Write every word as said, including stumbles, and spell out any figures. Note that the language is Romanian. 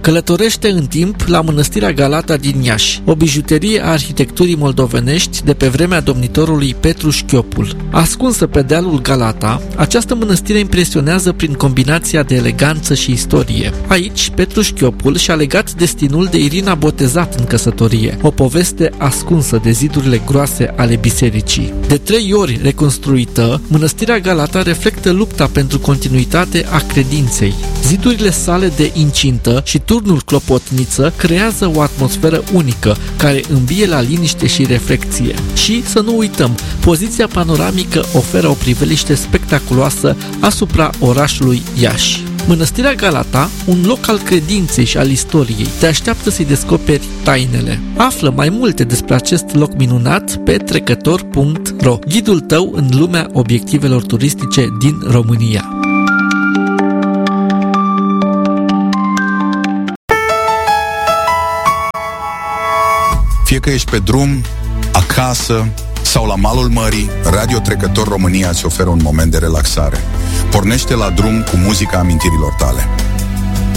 Călătorește în timp la Mănăstirea Galata din Iași, o bijuterie a arhitecturii moldovenești de pe vremea domnitorului Petru Șchiopul. Ascunsă pe dealul Galata, această mănăstire impresionează prin combinația de eleganță și istorie. Aici, Petru Șchiopul și-a legat destinul de Irina botezat în căsătorie, o poveste ascunsă de zidurile groase ale bisericii. De trei ori reconstruită, Mănăstirea Galata reflectă lupta pentru continuitate a credinței. Zidurile sale de incintă și turnul clopotniță creează o atmosferă unică, care îmbie la liniște și reflecție. Și, să nu uităm, poziția panoramică oferă o priveliște spectaculoasă asupra orașului Iași. Mănăstirea Galata, un loc al credinței și al istoriei, te așteaptă să-i descoperi tainele. Află mai multe despre acest loc minunat pe trecător punct ro, ghidul tău în lumea obiectivelor turistice din România. Fie că ești pe drum, acasă sau la malul mării, Radio Trecător România îți oferă un moment de relaxare. Pornește la drum cu muzica amintirilor tale.